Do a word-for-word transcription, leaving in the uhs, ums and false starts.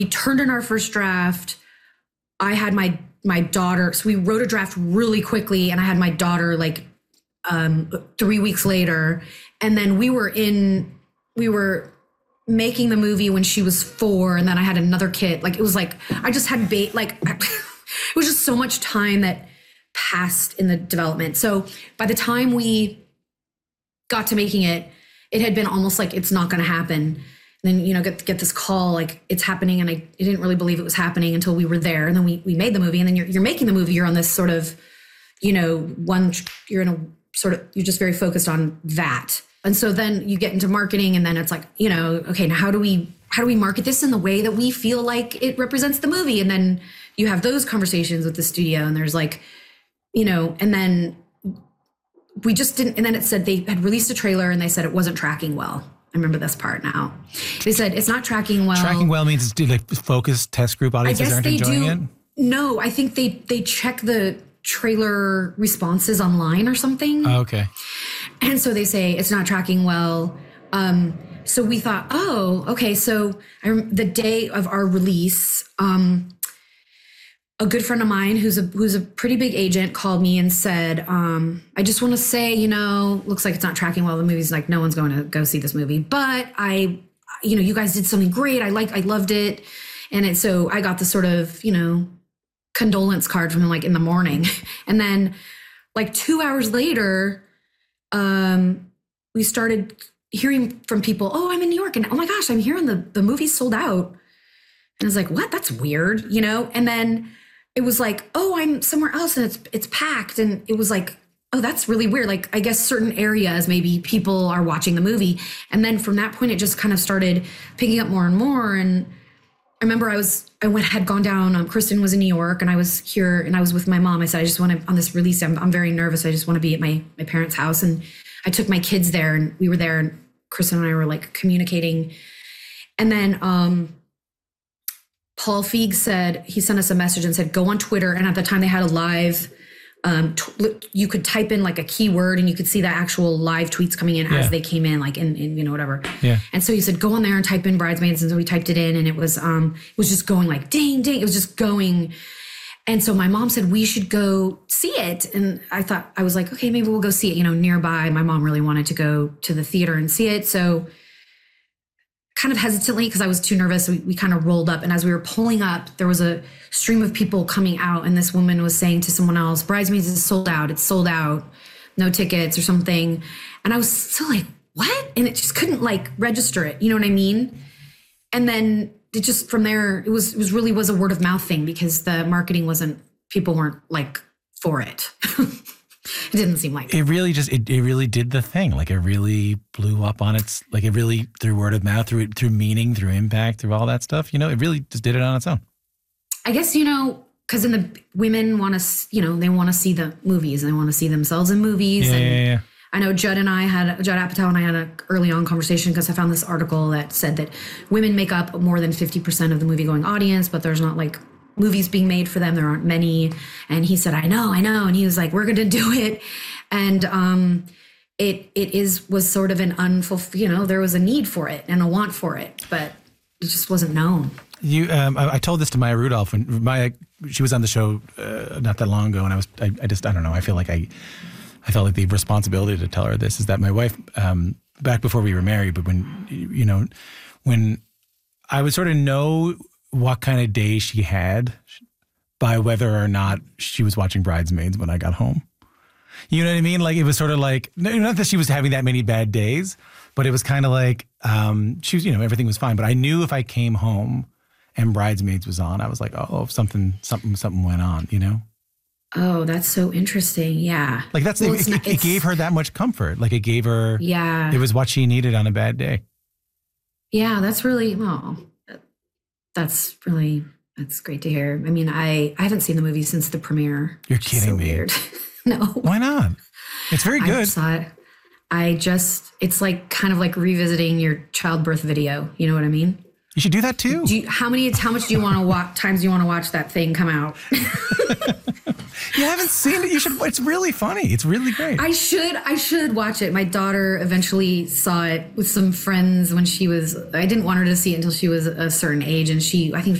turned in our first draft. I had my my daughter, so we wrote a draft really quickly, and I had my daughter like um, three weeks later, and then we were in we were making the movie when she was four, and then I had another kid. Like it was like I just had bait like it was just so much time that passed in the development. So by the time we got to making it, it had been almost like it's not going to happen. And then, you know, get get this call, like it's happening. And I, I didn't really believe it was happening until we were there. And then we we made the movie. And then you're you're making the movie. You're on this sort of, you know, one, you're in a sort of, you're just very focused on that. And so then you get into marketing, and then it's like, you know, okay, now how do we, how do we market this in the way that we feel like it represents the movie? And then you have those conversations with the studio, and there's like, you know, and then we just didn't, and then it said they had released a trailer and they said it wasn't tracking well. I remember this part now. They said it's not tracking well. Tracking well means it's like focused test group audiences aren't enjoying it? No, I think they, they check the trailer responses online or something. Oh, okay. And so they say it's not tracking well. Um, so we thought, oh, okay. So I, the day of our release, um, a good friend of mine who's a who's a pretty big agent called me and said, um, I just want to say, you know, looks like it's not tracking well. The movie's like, no one's going to go see this movie. But I, you know, you guys did something great. I like, I loved it. And it, so I got the sort of, you know, condolence card from him like in the morning. And then like two hours later, um, we started hearing from people, oh, I'm in New York. And oh my gosh, I'm hearing the, the movie's sold out. And I was like, what? That's weird, you know? And then it was like, oh, I'm somewhere else and it's it's packed. And it was like, oh, that's really weird. Like, I guess certain areas, maybe people are watching the movie. And then from that point, it just kind of started picking up more and more. And I remember I was, I went, had gone down, um, Kristen was in New York and I was here and I was with my mom. I said, I just want to, on this release, I'm, I'm very nervous. I just want to be at my, my parents' house. And I took my kids there and we were there and Kristen and I were like communicating. And then, um, Paul Feig said, he sent us a message and said, go on Twitter. And at the time they had a live, um, t- you could type in like a keyword and you could see the actual live tweets coming in yeah. as they came in, like in, in, you know, whatever. Yeah. And so he said, go on there and type in Bridesmaids. And so we typed it in and it was, um, it was just going like, ding, ding. It was just going. And so my mom said, we should go see it. And I thought, I was like, okay, maybe we'll go see it, you know, nearby. My mom really wanted to go to the theater and see it. So kind of hesitantly, because I was too nervous, we, we kind of rolled up. And as we were pulling up, there was a stream of people coming out. And this woman was saying to someone else, Bridesmaids is sold out. It's sold out. No tickets or something. And I was still like, what? And it just couldn't like register it. You know what I mean? And then it just from there, it was, it was really was a word of mouth thing because the marketing wasn't, people weren't like for it. It didn't seem like it really just it, it really did the thing. Like it really blew up on its like it really through word of mouth, through through meaning, through impact, through all that stuff. You know, it really just did it on its own. I guess, you know, because in the women want to, you know, they want to see the movies. They want to see themselves in movies. Yeah, and yeah, yeah. I know Judd and I had Judd Apatow and I had an early on conversation because I found this article that said that women make up more than fifty percent of the movie going audience, but there's not like movies being made for them. There aren't many. And he said, I know, I know. And he was like, we're going to do it. And um, it it is was sort of an unfulfilled, you know, there was a need for it and a want for it, but it just wasn't known. You, um, I, I told this to Maya Rudolph when Maya, she was on the show uh, not that long ago. And I was, I, I just, I don't know. I feel like I, I felt like the responsibility to tell her this is that my wife, um, back before we were married, but when, you know, when I would sort of know what kind of day she had by whether or not she was watching Bridesmaids when I got home. You know what I mean? Like it was sort of like, not that she was having that many bad days, but it was kind of like, um, she was, you know, everything was fine. But I knew if I came home and Bridesmaids was on, I was like, oh, something, something, something went on, you know? Oh, that's so interesting. Yeah. Like that's, well, it, it, it gave her that much comfort. Like it gave her, yeah, it was what she needed on a bad day. Yeah, that's really, well, that's really, that's great to hear. I mean, I, I haven't seen the movie since the premiere. You're kidding so me. Weird. No. Why not? It's very good. I saw it. I just, it's like kind of like revisiting your childbirth video. You know what I mean? You should do that too. Do you, how many? How much do you want to watch? Times do you want to watch that thing come out? You haven't seen it. You should. It's really funny. It's really great. I should. I should watch it. My daughter eventually saw it with some friends when she was. I didn't want her to see it until she was a certain age, and she. I think